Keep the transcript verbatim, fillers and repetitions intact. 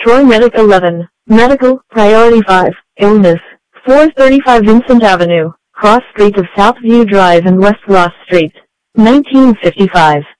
Troy Medic eleven, Medical, Priority five, Illness, four thirty-five Vincent Avenue, Cross Street of Southview Drive and West Ross Street, nineteen fifty-five.